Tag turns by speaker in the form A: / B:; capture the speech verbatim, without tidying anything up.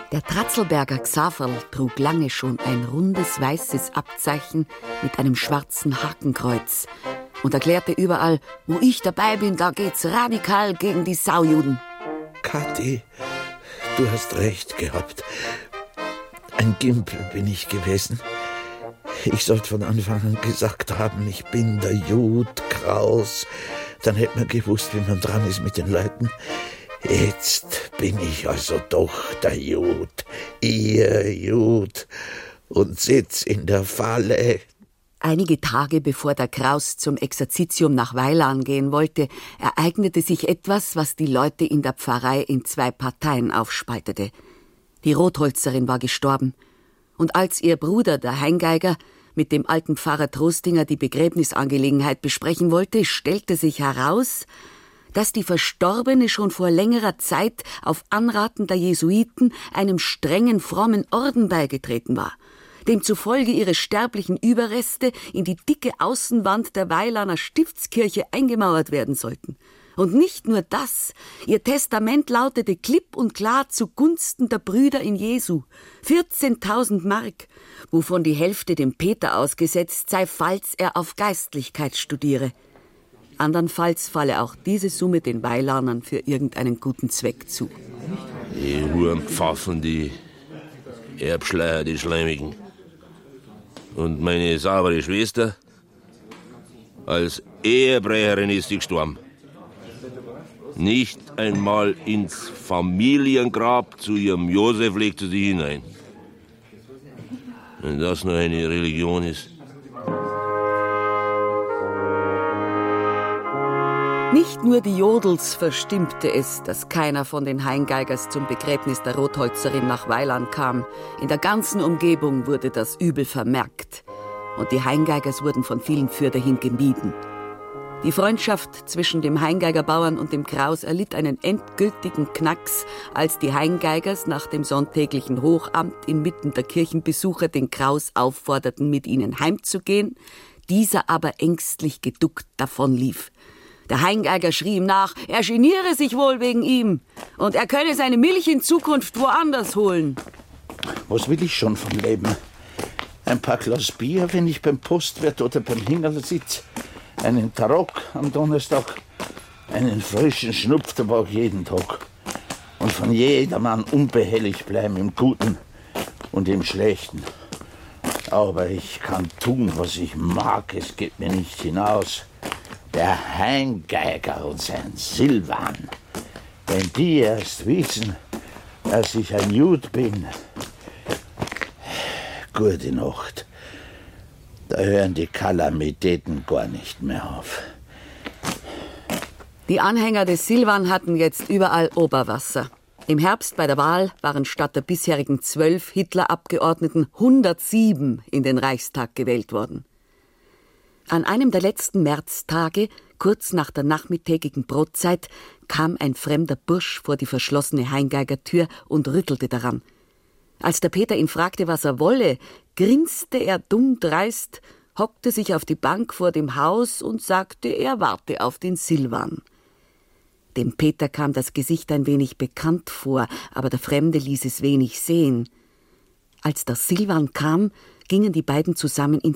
A: Der Tratzelberger Xaverl trug lange schon ein rundes weißes Abzeichen mit einem schwarzen Hakenkreuz und erklärte überall, wo ich dabei bin, da geht's radikal gegen die Saujuden.
B: Kathi, du hast recht gehabt. Ein Gimpel bin ich gewesen. Ich sollte von Anfang an gesagt haben, ich bin der Jud Kraus. Dann hätte man gewusst, wie man dran ist mit den Leuten. Jetzt bin ich also doch der Jud, ihr Jud, und sitz in der Falle.
A: Einige Tage bevor der Kraus zum Exerzitium nach Weilan gehen wollte, ereignete sich etwas, was die Leute in der Pfarrei in zwei Parteien aufspaltete. Die Rotholzerin war gestorben, und als ihr Bruder, der Heingeiger, mit dem alten Pfarrer Trostinger die Begräbnisangelegenheit besprechen wollte, stellte sich heraus, dass die Verstorbene schon vor längerer Zeit auf Anraten der Jesuiten einem strengen, frommen Orden beigetreten war, demzufolge ihre sterblichen Überreste in die dicke Außenwand der Weilaner Stiftskirche eingemauert werden sollten. Und nicht nur das, ihr Testament lautete klipp und klar zugunsten der Brüder in Jesu. vierzehntausend Mark, wovon die Hälfte dem Peter ausgesetzt sei, falls er auf Geistlichkeit studiere. Andernfalls falle auch diese Summe den Weilanern für irgendeinen guten Zweck zu.
C: Die Hurenpfaffen, die Erbschleier, die Schleimigen. Und meine saubere Schwester, als Ehebrecherin ist sie gestorben. Nicht einmal ins Familiengrab zu ihrem Josef legt sie sich hinein. Wenn das nur eine Religion ist.
A: Nicht nur die Jodels verstimmte es, dass keiner von den Heingeigers zum Begräbnis der Rotholzerin nach Weilan kam. In der ganzen Umgebung wurde das übel vermerkt. Und die Heingeigers wurden von vielen fürderhin gemieden. Die Freundschaft zwischen dem Heingeigerbauern und dem Kraus erlitt einen endgültigen Knacks, als die Heingeigers nach dem sonntäglichen Hochamt inmitten der Kirchenbesucher den Kraus aufforderten, mit ihnen heimzugehen, dieser aber ängstlich geduckt davonlief. Der Heingeiger schrie ihm nach, er geniere sich wohl wegen ihm und er könne seine Milch in Zukunft woanders holen.
B: Was will ich schon vom Leben? Ein paar Glas Bier, wenn ich beim Postwirt oder beim Hingerl sitze. Einen Tarock am Donnerstag, einen frischen Schnupftabak jeden Tag. Und von jedermann unbehelligt bleiben im Guten und im Schlechten. Aber ich kann tun, was ich mag, es geht mir nicht hinaus. Der Heingeiger und sein Silvan, wenn die erst wissen, dass ich ein Jud bin. Gute Nacht. Da hören die Kalamitäten gar nicht mehr auf.
A: Die Anhänger des Silvan hatten jetzt überall Oberwasser. Im Herbst bei der Wahl waren statt der bisherigen zwölf Hitler-Abgeordneten hundertsieben in den Reichstag gewählt worden. An einem der letzten Märztage, kurz nach der nachmittägigen Brotzeit, kam ein fremder Bursch vor die verschlossene Heingeigertür und rüttelte daran. Als der Peter ihn fragte, was er wolle, grinste er dumm dreist, hockte sich auf die Bank vor dem Haus und sagte, er warte auf den Silvan. Dem Peter kam das Gesicht ein wenig bekannt vor, aber der Fremde ließ es wenig sehen. Als der Silvan kam, gingen die beiden zusammen ins